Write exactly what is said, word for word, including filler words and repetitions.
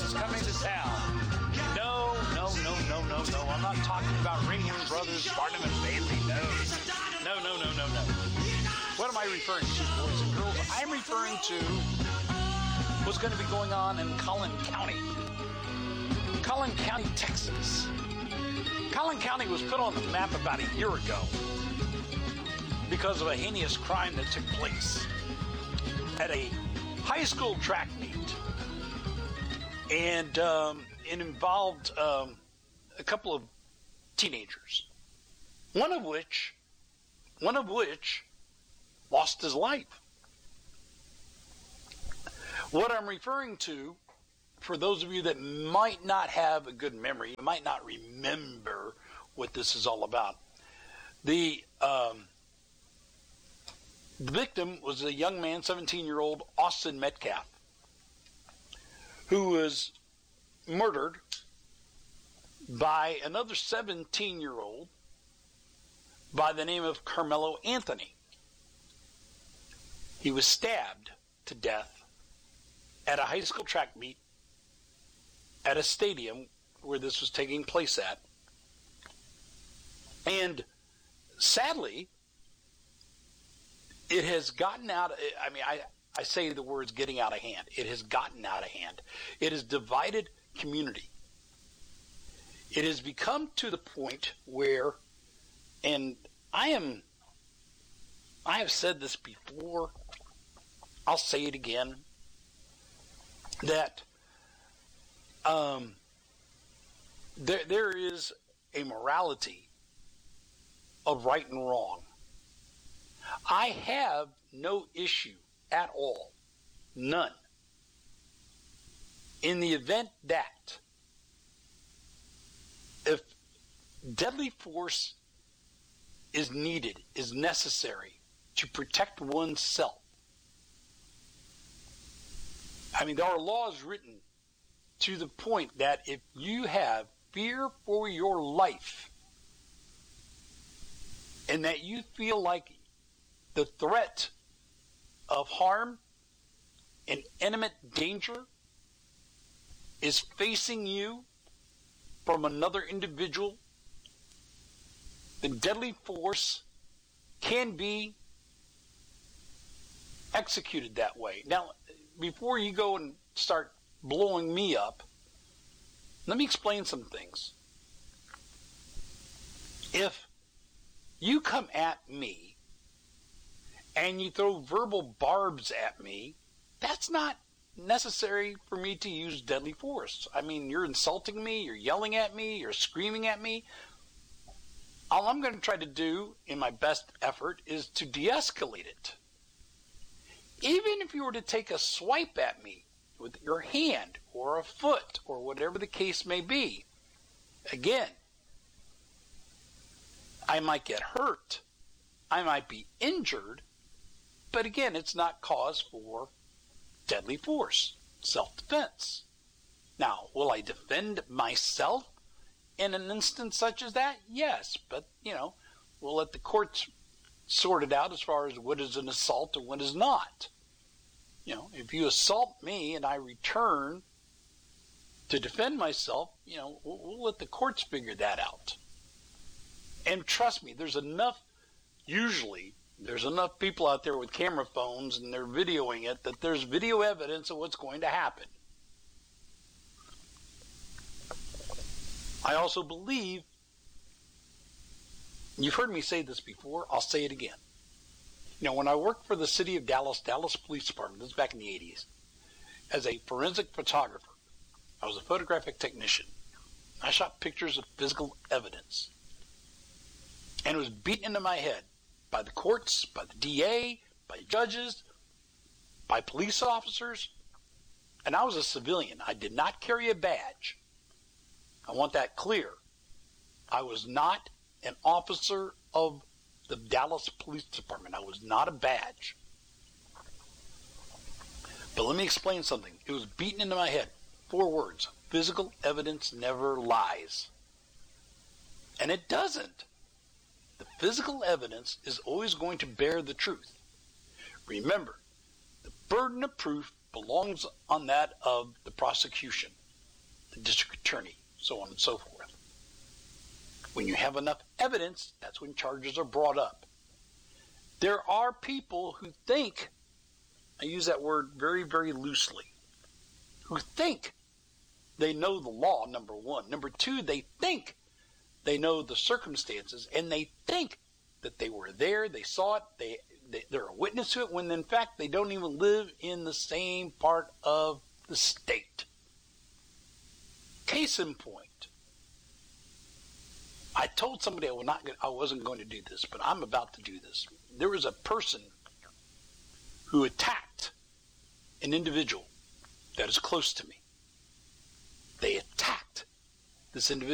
is coming to town. No, no, no, no, no, no. I'm not talking about Ringling Brothers, Barnum and Bailey. No. No, no, no, no, no. What am I referring to, boys and girls? I'm referring to what's going to be going on in Collin County. Collin County, Texas. Collin County was put on the map about a year ago because of a heinous crime that took place at a high school track meet. And um, it involved um, a couple of teenagers. One of which, one of which lost his life. What I'm referring to, for those of you that might not have a good memory, might not remember what this is all about, the um, the victim was a young man, seventeen-year-old Austin Metcalf, who was murdered by another seventeen-year-old by the name of Carmelo Anthony. He was stabbed to death at a high school track meet at a stadium where this was taking place at. And sadly, it has gotten out, I mean, I, I say the words getting out of hand. It has gotten out of hand. It has divided community. It has become to the point where, and I am, I have said this before, I'll say it again, that um, there there is a morality of right and wrong. I have no issue at all, none, in the event that if deadly force is needed, is necessary to protect oneself. I mean, there are laws written to the point that if you have fear for your life and that you feel like the threat of harm and imminent danger is facing you from another individual, then deadly force can be executed that way. Now, before you go and start blowing me up, let me explain some things. If you come at me and you throw verbal barbs at me, that's not necessary for me to use deadly force. I mean, you're insulting me, you're yelling at me, you're screaming at me. All I'm going to try to do in my best effort is to de-escalate it. Even if you were to take a swipe at me with your hand or a foot or whatever the case may be, again, I might get hurt, I might be injured, but again, it's not cause for deadly force, self-defense. Now, will I defend myself in an instance such as that? Yes, but, you know, we'll let the courts sort it out as far as what is an assault and what is not. You know, if you assault me and I return to defend myself, you know, we'll, we'll let the courts figure that out. And trust me, there's enough, usually, there's enough people out there with camera phones and they're videoing it that there's video evidence of what's going to happen. I also believe, you've heard me say this before, I'll say it again. You know, when I worked for the city of Dallas, Dallas Police Department, this was back in the eighties, as a forensic photographer, I was a photographic technician. I shot pictures of physical evidence. And it was beaten into my head by the courts, by the D A, by judges, by police officers. And I was a civilian. I did not carry a badge. I want that clear. I was not an officer of the Dallas Police Department. I was not a badge. But let me explain something. It was beaten into my head. Four words. Physical evidence never lies. And it doesn't. The physical evidence is always going to bear the truth. Remember, the burden of proof belongs on that of the prosecution. the district attorney, so on and so forth. When you have enough evidence, that's when charges are brought up. There are people who think, I use that word very, very loosely, who think they know the law, number one. Number two, they think they know the circumstances, and they think that they were there, they saw it, they, they, they're a witness to it, when in fact they don't even live in the same part of the state. Case in point, I told somebody I, was not, I wasn't going to do this, but I'm about to do this. There was a person who attacked an individual that is close to me. They attacked this individual.